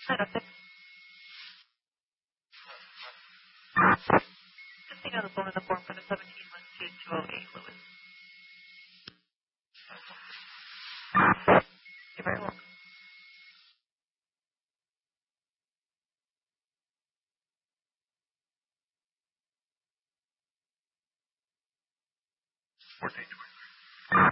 Just take out the phone in the form for the 17 months to 208, Lewis. You're very welcome.